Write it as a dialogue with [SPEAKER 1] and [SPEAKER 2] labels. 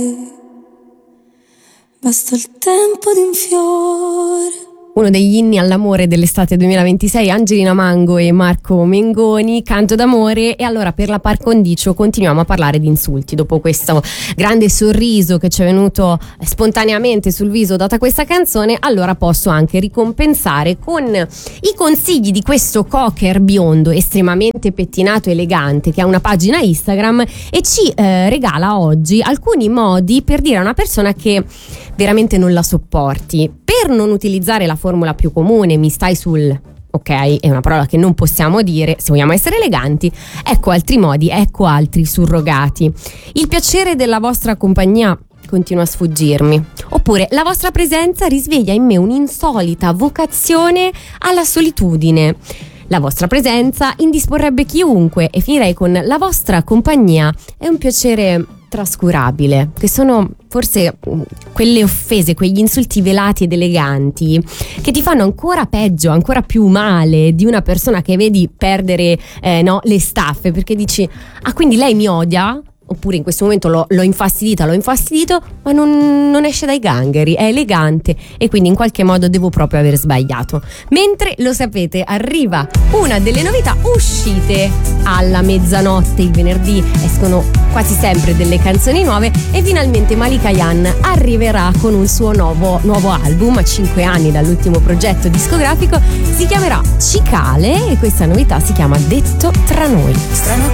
[SPEAKER 1] Basta il tempo di un fiore.
[SPEAKER 2] Uno degli inni all'amore dell'estate 2026, Angelina Mango e Marco Mengoni, Canto d'amore. E allora per la par condicio continuiamo a parlare di insulti. Dopo questo grande sorriso che ci è venuto spontaneamente sul viso data questa canzone, allora posso anche ricompensare con i consigli di questo cocker biondo estremamente pettinato e elegante che ha una pagina Instagram e ci regala oggi alcuni modi per dire a una persona che veramente non la sopporti. Per non utilizzare la formula più comune, mi stai sul... ok, è una parola che non possiamo dire se vogliamo essere eleganti. Ecco altri modi, ecco altri surrogati. Il piacere della vostra compagnia continua a sfuggirmi. Oppure la vostra presenza risveglia in me un'insolita vocazione alla solitudine. La vostra presenza indisporrebbe chiunque. E finirei con la vostra compagnia è un piacere trascurabile, che sono forse quelle offese, quegli insulti velati ed eleganti che ti fanno ancora peggio, ancora più male di una persona che vedi perdere le staffe, perché dici quindi lei mi odia? Oppure in questo momento l'ho infastidito, ma non esce dai gangheri, è elegante e quindi in qualche modo devo proprio aver sbagliato. Mentre, lo sapete, arriva una delle novità uscite alla mezzanotte il venerdì, escono quasi sempre delle canzoni nuove e finalmente Malika Yan arriverà con un suo nuovo album a 5 anni dall'ultimo progetto discografico, si chiamerà Cicale e questa novità si chiama Detto tra noi.
[SPEAKER 3] Strano